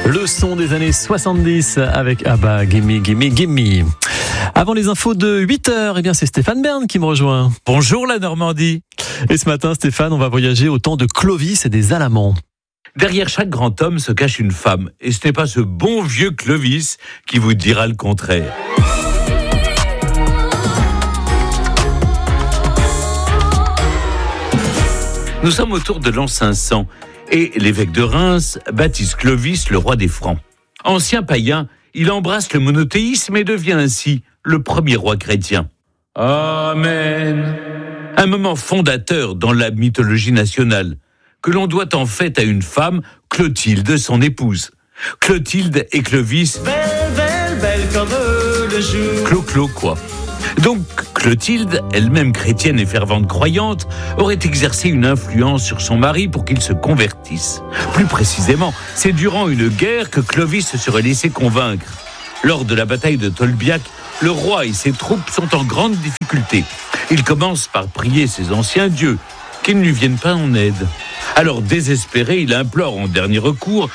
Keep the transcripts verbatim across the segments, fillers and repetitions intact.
Le son des années soixante-dix avec Abba, Gimme, Gimme, Gimme. Avant les infos de huit heures, eh bien c'est Stéphane Bern qui me rejoint. Bonjour la Normandie. Et ce matin, Stéphane, on va voyager au temps de Clovis et des Alamans. Derrière chaque grand homme se cache une femme. Et ce n'est pas ce bon vieux Clovis qui vous dira le contraire. Nous sommes autour de l'an cinq cents et l'évêque de Reims baptise Clovis le roi des Francs. Ancien païen, il embrasse le monothéisme et devient ainsi le premier roi chrétien. Amen. Un moment fondateur dans la mythologie nationale, que l'on doit en fait à une femme, Clotilde, son épouse. Clotilde et Clovis, belle, belle, belle comme le jour. Clo-clo, quoi. Donc, Clotilde, elle-même chrétienne et fervente croyante, aurait exercé une influence sur son mari pour qu'il se convertisse. Plus précisément, c'est durant une guerre que Clovis se serait laissé convaincre. Lors de la bataille de Tolbiac, le roi et ses troupes sont en grande difficulté. Il commence par prier ses anciens dieux, qu'ils ne lui viennent pas en aide. Alors, désespéré, il implore en dernier recours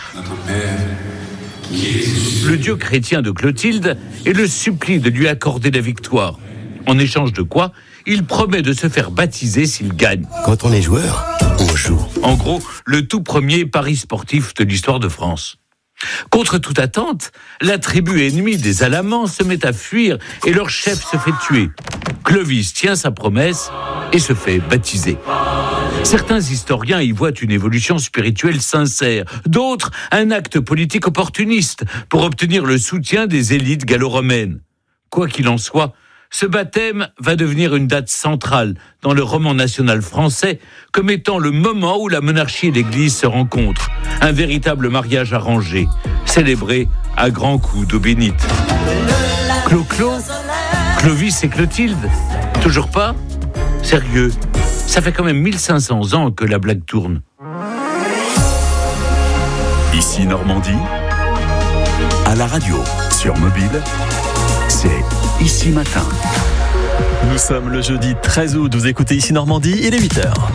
le dieu chrétien de Clotilde et le supplie de lui accorder la victoire. En échange de quoi, il promet de se faire baptiser s'il gagne. Quand on est joueur, on joue. En gros, le tout premier pari sportif de l'histoire de France. Contre toute attente, la tribu ennemie des Alamans se met à fuir et leur chef se fait tuer. Clovis tient sa promesse et se fait baptiser. Certains historiens y voient une évolution spirituelle sincère, d'autres un acte politique opportuniste pour obtenir le soutien des élites gallo-romaines. Quoi qu'il en soit, ce baptême va devenir une date centrale dans le roman national français comme étant le moment où la monarchie et l'Église se rencontrent. Un véritable mariage arrangé, célébré à grands coups d'eau bénite. Clo-Clo, Clovis et Clotilde, toujours pas ? Sérieux, ça fait quand même mille cinq cents ans que la blague tourne. Ici Normandie, à la radio, sur mobile, c'est Ici Matin. Nous sommes le jeudi treize août, vous écoutez Ici Normandie, il est huit heures.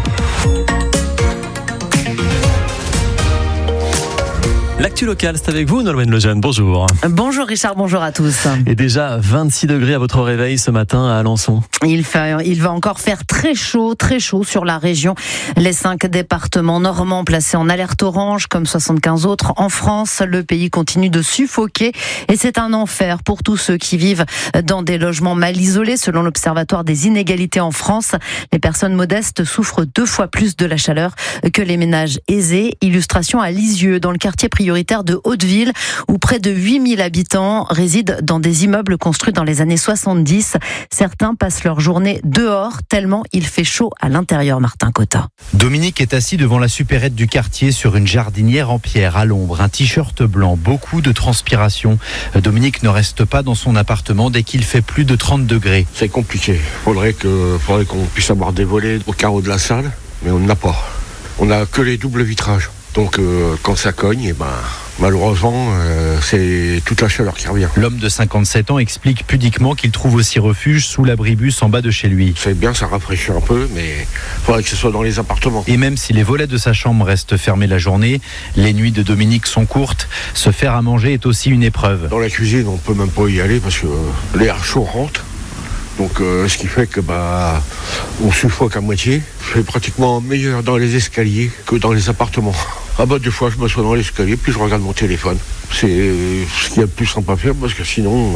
L'actu locale, c'est avec vous, Nolwenn Lejeune. Bonjour. Bonjour Richard, bonjour à tous. Et déjà vingt-six degrés à votre réveil ce matin à Alençon. Il, fait, il va encore faire très chaud, très chaud sur la région. Les cinq départements normands placés en alerte orange, comme soixante-quinze autres en France. Le pays continue de suffoquer et c'est un enfer pour tous ceux qui vivent dans des logements mal isolés. Selon l'Observatoire des inégalités en France, les personnes modestes souffrent deux fois plus de la chaleur que les ménages aisés. Illustration à Lisieux, dans le quartier prioritaire de Hauteville, où près de huit mille habitants résident dans des immeubles construits dans les années soixante-dix. Certains passent leur journée dehors, tellement il fait chaud à l'intérieur, Martin Cotta. Dominique est assis devant la supérette du quartier sur une jardinière en pierre à l'ombre, un t-shirt blanc, beaucoup de transpiration. Dominique ne reste pas dans son appartement dès qu'il fait plus de trente degrés. C'est compliqué. Faudrait que, faudrait qu'on puisse avoir des volets au carreau de la salle, mais on n'a pas. On n'a que les doubles vitrages. Donc euh, quand ça cogne, eh ben, malheureusement, euh, c'est toute la chaleur qui revient. L'homme de cinquante-sept ans explique pudiquement qu'il trouve aussi refuge sous l'abribus en bas de chez lui. C'est bien, ça rafraîchit un peu, mais il faudrait que ce soit dans les appartements. Et même si les volets de sa chambre restent fermés la journée, les nuits de Dominique sont courtes. Se faire à manger est aussi une épreuve. Dans la cuisine, on peut même pas y aller parce que euh, l'air chaud rentre. Donc euh, ce qui fait que bah on suffoque à moitié. C'est pratiquement meilleur dans les escaliers que dans les appartements. Ah bah des fois je m'assois dans l'escalier puis je regarde mon téléphone. C'est ce qu'il y a de plus simple à faire parce que sinon euh,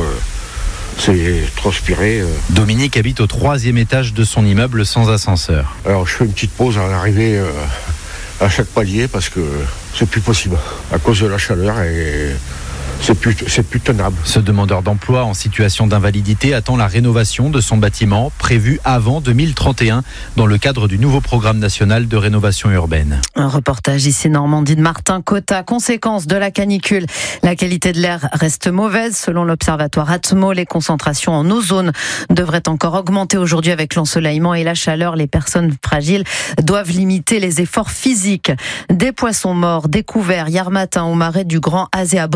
c'est transpirer. Euh. Dominique habite au troisième étage de son immeuble sans ascenseur. Alors je fais une petite pause à l'arrivée euh, à chaque palier parce que c'est plus possible à cause de la chaleur et C'est plus, c'est plus tenable. Ce demandeur d'emploi en situation d'invalidité attend la rénovation de son bâtiment prévue avant deux mille trente et un dans le cadre du nouveau programme national de rénovation urbaine. Un reportage ici Normandie de Martin Cotta. Conséquence de la canicule, la qualité de l'air reste mauvaise. Selon l'observatoire Atmo, les concentrations en ozone devraient encore augmenter aujourd'hui avec l'ensoleillement et la chaleur. Les personnes fragiles doivent limiter les efforts physiques. Des poissons morts découverts hier matin au marais du Grand Azé à Briouze,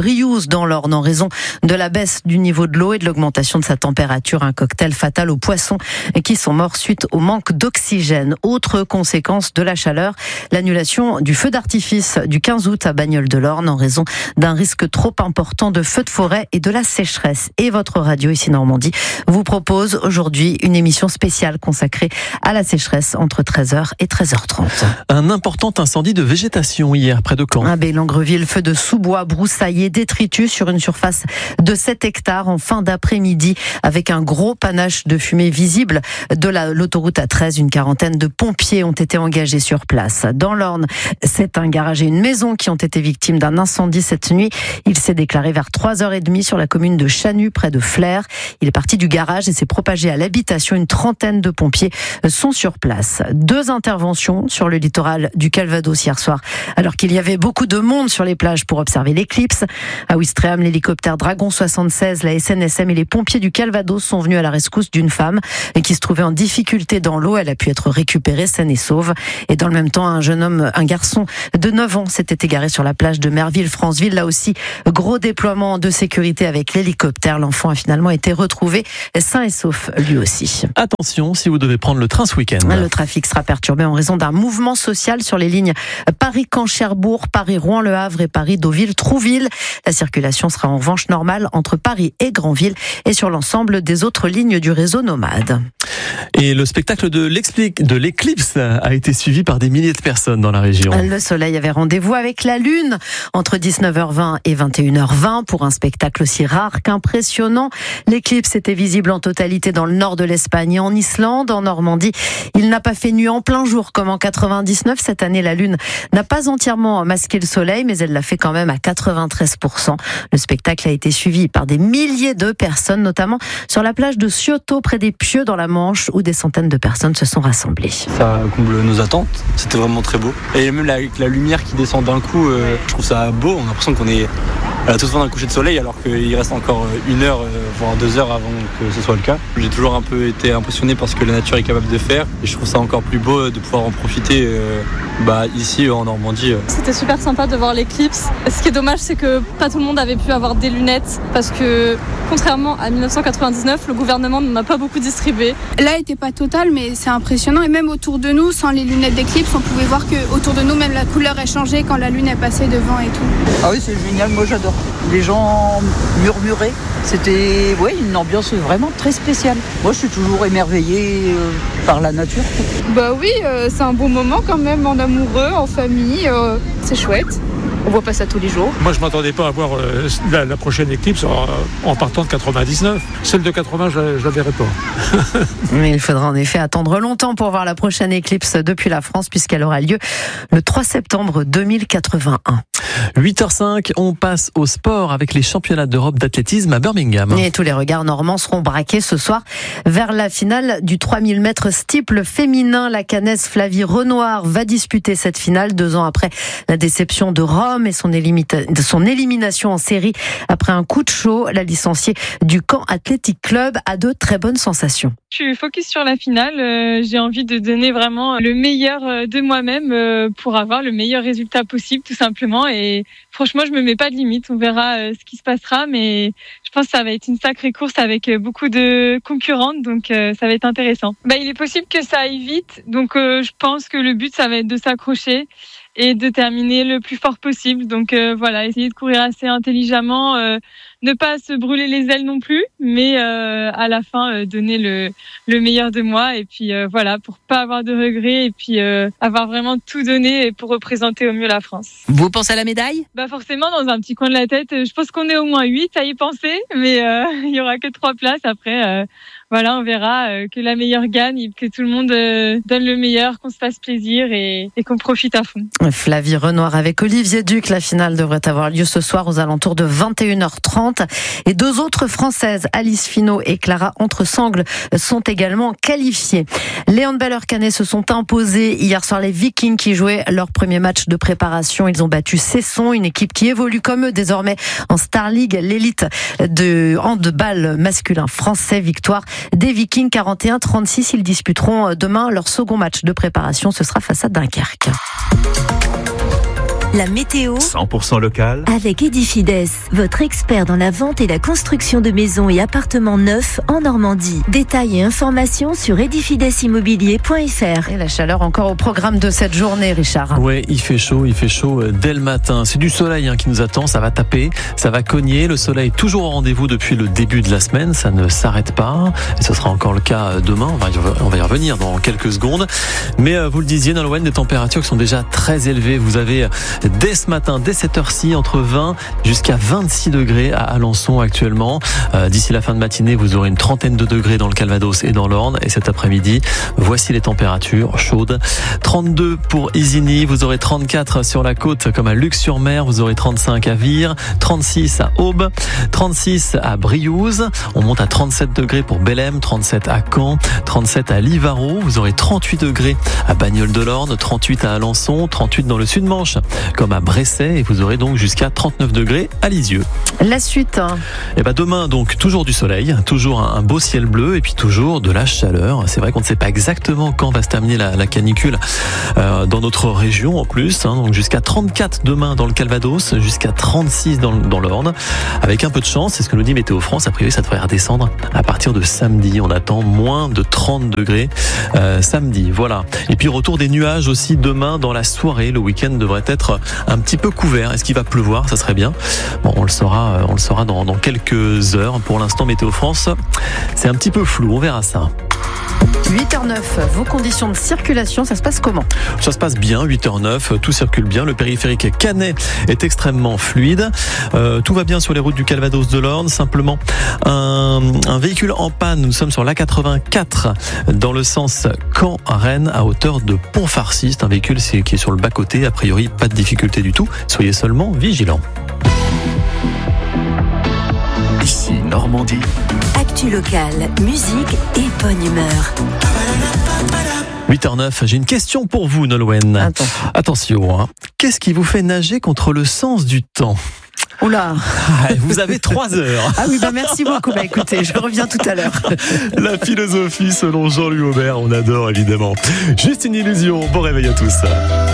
dans l'Orne en raison de la baisse du niveau de l'eau et de l'augmentation de sa température. Un cocktail fatal aux poissons qui sont morts suite au manque d'oxygène. Autre conséquence de la chaleur, l'annulation du feu d'artifice du quinze août à Bagnoles-de-l'Orne en raison d'un risque trop important de feux de forêt et de la sécheresse. Et votre radio ici Normandie vous propose aujourd'hui une émission spéciale consacrée à la sécheresse entre treize heures et treize heures trente. Un important incendie de végétation hier près de Caen. À Baie-Langreville, feu de sous-bois broussaillé, détritus sur une surface de sept hectares en fin d'après-midi avec un gros panache de fumée visible de la, l'autoroute A treize. Une quarantaine de pompiers ont été engagés sur place. Dans l'Orne, c'est un garage et une maison qui ont été victimes d'un incendie cette nuit. Il s'est déclaré vers trois heures trente sur la commune de Chanu, près de Flers. Il est parti du garage et s'est propagé à l'habitation. Une trentaine de pompiers sont sur place. Deux interventions sur le littoral du Calvados hier soir, alors qu'il y avait beaucoup de monde sur les plages pour observer l'éclipse. À Ouistreham, l'hélicoptère Dragon soixante-seize, la S N S M et les pompiers du Calvados sont venus à la rescousse d'une femme qui se trouvait en difficulté dans l'eau. Elle a pu être récupérée saine et sauve. Et dans le même temps, un jeune homme, un garçon de neuf ans s'était égaré sur la plage de Merville-Franceville. Là aussi, gros déploiement de sécurité avec l'hélicoptère. L'enfant a finalement été retrouvé sain et sauf lui aussi. Attention si vous devez prendre le train ce week-end. Le trafic sera perturbé en raison d'un mouvement social sur les lignes Paris-Caen-Cherbourg, Paris-Rouen-Le Havre et Paris-Deauville-Trouville. La circulation sera en revanche normale entre Paris et Granville et sur l'ensemble des autres lignes du réseau Nomade. Et le spectacle de l'éclipse a été suivi par des milliers de personnes dans la région. Le soleil avait rendez-vous avec la lune entre dix-neuf heures vingt et vingt et une heures vingt pour un spectacle aussi rare qu'impressionnant. L'éclipse était visible en totalité dans le nord de l'Espagne et en Islande, en Normandie. Il n'a pas fait nuit en plein jour comme en quatre-vingt-dix-neuf. Cette année, la lune n'a pas entièrement masqué le soleil, mais elle l'a fait quand même à quatre-vingt-treize pour cent. Le spectacle a été suivi par des milliers de personnes, notamment sur la plage de Cioto, près des Pieux, dans la Manche, où des centaines de personnes se sont rassemblées. Ça comble nos attentes, c'était vraiment très beau. Et même la, la lumière qui descend d'un coup, euh, je trouve ça beau. On a l'impression qu'on est à la toute fin d'un coucher de soleil, alors qu'il reste encore une heure, voire deux heures avant que ce soit le cas. J'ai toujours un peu été impressionné par ce que la nature est capable de faire. Et je trouve ça encore plus beau de pouvoir en profiter euh, bah, ici en Normandie. C'était super sympa de voir l'éclipse. Ce qui est dommage, c'est que pas tout le monde avait pu avoir des lunettes, parce que contrairement à dix-neuf cent quatre-vingt-dix-neuf, le gouvernement n'en a pas beaucoup distribué. Là, il n'était pas total, mais c'est impressionnant. Et même autour de nous, sans les lunettes d'éclipse, on pouvait voir qu'autour de nous, même la couleur a changé quand la lune est passée devant et tout. Ah oui, c'est génial, moi j'adore. Les gens murmuraient. C'était ouais, une ambiance vraiment très spéciale. Moi, je suis toujours émerveillée euh, par la nature. Bah oui, euh, c'est un bon moment quand même, en amoureux, en famille. Euh, c'est chouette. On voit pas ça tous les jours. Moi, je m'attendais pas à voir euh, la, la prochaine éclipse en, en partant de quatre-vingt-dix-neuf. Celle de quatre-vingts, je, je la verrai pas. Mais il faudra en effet attendre longtemps pour voir la prochaine éclipse depuis la France, puisqu'elle aura lieu le trois septembre deux mille quatre-vingt-un. huit heures cinq, on passe au sport avec les championnats d'Europe d'athlétisme à Birmingham. Et tous les regards normands seront braqués ce soir vers la finale du trois mille mètres steeple féminin. La Caennaise Flavie Renoir va disputer cette finale deux ans après la déception de Rome et son, élimita- son élimination en série après un coup de chaud. La licenciée du Caen Athletic Club a de très bonnes sensations. Je suis focus sur la finale. Euh, j'ai envie de donner vraiment le meilleur de moi-même euh, pour avoir le meilleur résultat possible, tout simplement. Et franchement, je me mets pas de limite. On verra euh, ce qui se passera, mais je pense que ça va être une sacrée course avec beaucoup de concurrentes, donc euh, ça va être intéressant. Bah, il est possible que ça aille vite, donc euh, je pense que le but, ça va être de s'accrocher et de terminer le plus fort possible. Donc euh, voilà, essayer de courir assez intelligemment, euh, ne pas se brûler les ailes non plus, mais euh, à la fin euh, donner le le meilleur de moi, et puis euh, voilà, pour pas avoir de regrets, et puis euh, avoir vraiment tout donné pour représenter au mieux la France. Vous pensez à la médaille ? Bah forcément, dans un petit coin de la tête, je pense qu'on est au moins huit à y penser, mais euh, il y aura que trois places après. Euh, Voilà, on verra euh, que la meilleure gagne, que tout le monde euh, donne le meilleur, qu'on se fasse plaisir et, et qu'on profite à fond. Flavie Renoir avec Olivier Duc. La finale devrait avoir lieu ce soir aux alentours de vingt et une heures trente. Et deux autres Françaises, Alice Finot et Clara Entresangles, sont également qualifiées. Les handballeurs caennais se sont imposés hier soir. Les Vikings qui jouaient leur premier match de préparation. Ils ont battu Cesson, une équipe qui évolue comme eux désormais en Star League, l'élite de handball masculin français. Victoire des Vikings quarante et un à trente-six. Ils disputeront demain leur second match de préparation. Ce sera face à Dunkerque. La météo cent pour cent local. avec Edifides, votre expert dans la vente et la construction de maisons et appartements neufs en Normandie. Détails et informations sur edifides immobilier point f r. Et la chaleur encore au programme de cette journée, Richard. Ouais, il fait chaud, il fait chaud dès le matin. C'est du soleil hein, qui nous attend, ça va taper, ça va cogner. Le soleil est toujours au rendez-vous depuis le début de la semaine, ça ne s'arrête pas. Et ce sera encore le cas demain, on va y, on va y revenir dans quelques secondes. Mais euh, vous le disiez, Nolwenn, des températures qui sont déjà très élevées. Vous avez dès ce matin, dès cette heure-ci, entre vingt jusqu'à vingt-six degrés à Alençon actuellement. Euh, d'ici la fin de matinée, vous aurez une trentaine de degrés dans le Calvados et dans l'Orne. Et cet après-midi, voici les températures chaudes. trente-deux pour Isigny, vous aurez trente-quatre sur la côte comme à Luc-sur-Mer, vous aurez trente-cinq à Vire, trente-six à Aube, trente-six à Briouze. On monte à trente-sept degrés pour Bellem, trente-sept à Caen, trente-sept à Livarot. Vous aurez trente-huit degrés à Bagnoles-de-l'Orne, trente-huit à Alençon, trente-huit dans le Sud-Manche comme à Bresset et vous aurez donc jusqu'à trente-neuf degrés à Lisieux. La suite. Et ben demain donc toujours du soleil, toujours un beau ciel bleu et puis toujours de la chaleur. C'est vrai qu'on ne sait pas exactement quand va se terminer la, la canicule euh, dans notre région en plus. Hein, donc jusqu'à trente-quatre demain dans le Calvados, jusqu'à trente-six dans, dans l'Orne. Avec un peu de chance, c'est ce que nous dit Météo France. A priori, ça devrait redescendre à partir de samedi. On attend moins de trente degrés euh, samedi. Voilà. Et puis retour des nuages aussi demain dans la soirée. Le week-end devrait être un petit peu couvert. Est-ce qu'il va pleuvoir? Ça serait bien. Bon, on le saura, on le saura dans, dans quelques heures. Pour l'instant, Météo France, c'est un petit peu flou. On verra ça. huit heures neuf, vos conditions de circulation, ça se passe comment? Ça se passe bien, huit heures neuf, tout circule bien. Le périphérique Canet est extrêmement fluide. Euh, tout va bien sur les routes du Calvados de l'Orne. Simplement, un, un véhicule en panne. Nous sommes sur l'A quatre-vingt-quatre dans le sens Caen-Rennes à hauteur de Pont-Farcy. C'est un véhicule qui est sur le bas-côté. A priori, pas de difficulté du tout. Soyez seulement vigilants. Ici Normandie. Actu locale, musique et bonne humeur. huit heures neuf, j'ai une question pour vous, Nolwenn. Attends. Attention, hein. Qu'est-ce qui vous fait nager contre le sens du temps? Oula. Vous avez trois heures. Ah oui, bah merci beaucoup. Bah écoutez, je reviens tout à l'heure. La philosophie selon Jean-Louis Aubert, on adore évidemment. Juste une illusion. Bon réveil à tous.